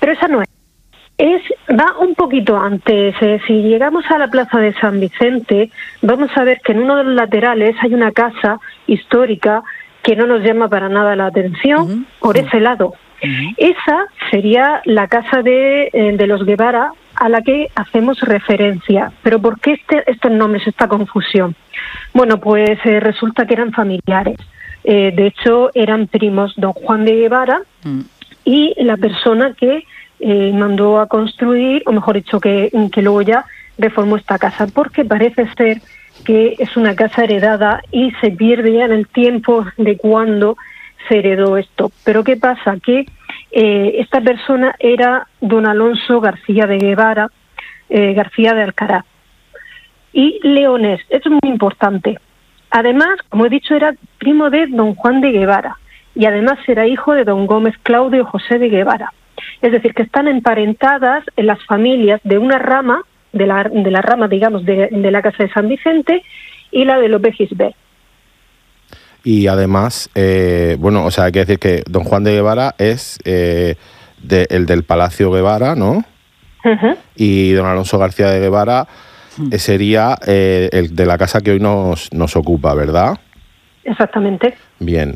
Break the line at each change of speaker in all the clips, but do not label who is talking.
Pero esa no es. Va un poquito antes. Si llegamos a la plaza de San Vicente, vamos a ver que en uno de los laterales hay una casa histórica que no nos llama para nada la atención por ese lado. Esa sería la casa de los Guevara a la que hacemos referencia. Pero ¿por qué estos nombres, esta confusión? Bueno, pues resulta que eran familiares. De hecho, eran primos don Juan de Guevara y la persona que mandó a construir, o mejor dicho, que luego ya reformó esta casa, porque parece ser que es una casa heredada y se pierde ya en el tiempo de cuando se heredó esto. Pero ¿qué pasa? Que esta persona era don Alonso García de Guevara, García de Alcaraz, y leonés. Esto es muy importante. Además, como he dicho, era primo de don Juan de Guevara, y además era hijo de don Gómez Claudio José de Guevara. Es decir, que están emparentadas en las familias de una rama, de la rama, digamos, de la Casa de San Vicente y la de López Gisbert.
Y además, o sea, hay que decir que don Juan de Guevara es el del Palacio Guevara, ¿no? Y don Alonso García de Guevara sería el de la casa que hoy nos ocupa, ¿verdad?
Exactamente.
Bien.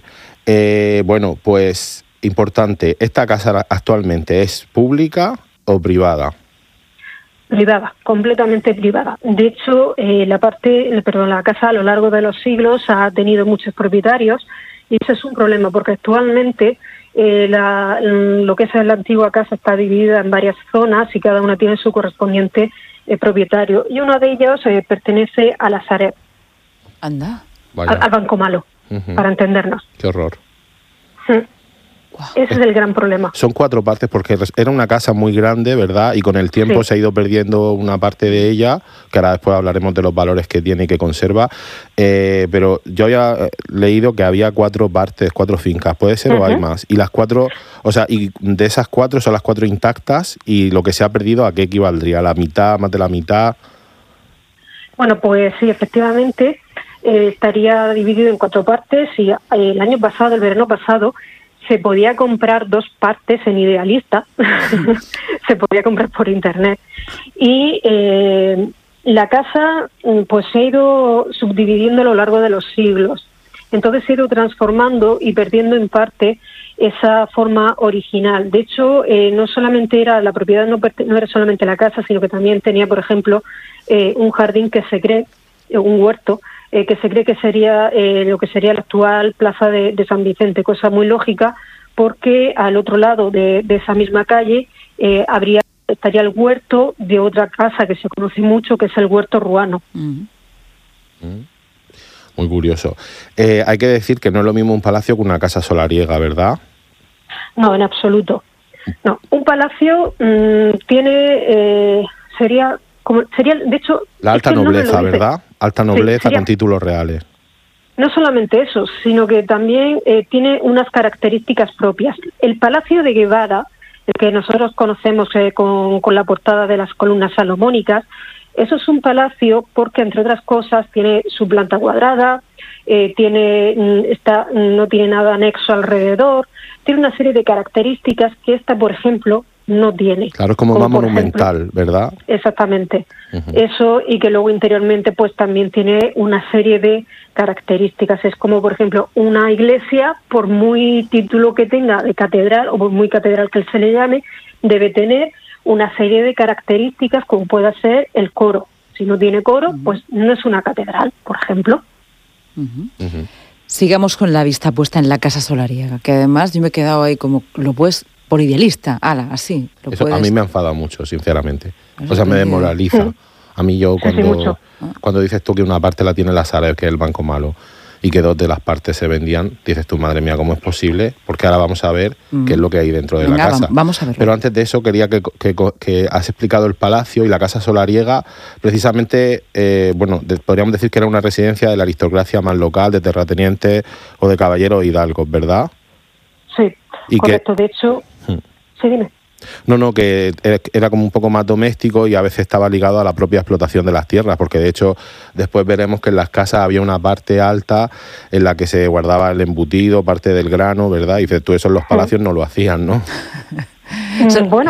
Pues importante, ¿esta casa actualmente es pública o privada?
Privada, completamente privada. De hecho, la casa a lo largo de los siglos ha tenido muchos propietarios y ese es un problema porque actualmente lo que es la antigua casa está dividida en varias zonas y cada una tiene su correspondiente propietario y uno de ellos pertenece a la Sareb.
Anda.
Al Banco Malo, para entendernos.
Qué horror.
Wow. Ese es el gran problema.
Son 4 partes porque era una casa muy grande, ¿verdad? Y con el tiempo se ha ido perdiendo una parte de ella, que ahora después hablaremos de los valores que tiene y que conserva. Pero yo había leído que había 4 partes, 4 fincas. ¿Puede ser o hay más? Y las 4, o sea, y de esas 4 son las 4 intactas y lo que se ha perdido, ¿a qué equivaldría? ¿La mitad, más de la mitad?
Bueno, pues sí, efectivamente, estaría dividido en 4 partes y el verano pasado, se podía comprar 2 partes en Idealista, se podía comprar por internet. Y la casa pues se ha ido subdividiendo a lo largo de los siglos. Entonces se ha ido transformando y perdiendo en parte esa forma original. De hecho, no solamente era la propiedad, no era solamente la casa, sino que también tenía, por ejemplo, un jardín que se cree, un huerto, que se cree que sería lo que sería la actual plaza de San Vicente, cosa muy lógica porque al otro lado de esa misma calle estaría el huerto de otra casa que se conoce mucho, que es el huerto Ruano.
Muy curioso. Hay que decir que no es lo mismo un palacio que una casa solariega, ¿verdad?
No, en absoluto. No, un palacio sería, de hecho...
La alta nobleza, ¿verdad? Alta nobleza con títulos reales.
No solamente eso, sino que también tiene unas características propias. El Palacio de Guevara, el que nosotros conocemos con la portada de las columnas salomónicas, eso es un palacio porque, entre otras cosas, tiene su planta cuadrada, no tiene nada anexo alrededor, tiene una serie de características que esta, por ejemplo, no tiene.
Claro, es como más monumental, ¿verdad?
Exactamente. Eso, y que luego interiormente pues también tiene una serie de características. Es como, por ejemplo, una iglesia, por muy título que tenga de catedral, o por muy catedral que se le llame, debe tener una serie de características como pueda ser el coro. Si no tiene coro, pues no es una catedral, por ejemplo.
Sigamos con la vista puesta en la Casa Solariega, que además yo me he quedado ahí como, lo puedes... por Idealista, así.
Eso a mí me ha enfadado mucho, sinceramente. O sea, me desmoraliza. A mí cuando dices tú que una parte la tiene la Sareb, que es el Banco Malo, y que 2 de las partes se vendían, dices tú, madre mía, ¿cómo es posible? Porque ahora vamos a ver qué es lo que hay dentro de la casa.
Vamos a verlo.
Pero antes de eso quería que has explicado el palacio y la Casa Solariega. Precisamente, podríamos decir que era una residencia de la aristocracia más local, de terratenientes o de caballeros hidalgos, ¿verdad?
Sí, correcto. De hecho... Sí, dime.
No, que era como un poco más doméstico y a veces estaba ligado a la propia explotación de las tierras, porque de hecho después veremos que en las casas había una parte alta en la que se guardaba el embutido, parte del grano, ¿verdad? Y tú eso en los palacios no lo hacían, ¿no?
Bueno,